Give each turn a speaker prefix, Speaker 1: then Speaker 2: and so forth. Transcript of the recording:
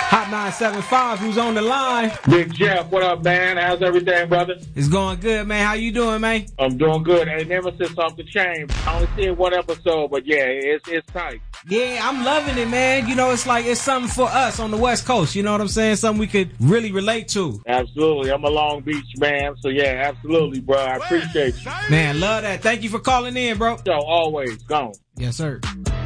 Speaker 1: Hot 975, who's on the line?
Speaker 2: Big Jeff, what up, man? How's everything, brother?
Speaker 1: It's going good, man. How you doing, man?
Speaker 2: I'm doing good. Hey, Nemesis off the chain. I only seen one episode, but yeah, it's tight.
Speaker 1: Yeah, I'm loving it, man. You know, it's like it's something for us on the West Coast. You know what I'm saying? Something we could really relate to.
Speaker 2: Absolutely. I'm a Long Beach man, so yeah, absolutely, bro. I appreciate you.
Speaker 1: Man, love that. Thank you for calling in, bro.
Speaker 2: So always, gone.
Speaker 1: Yes, sir.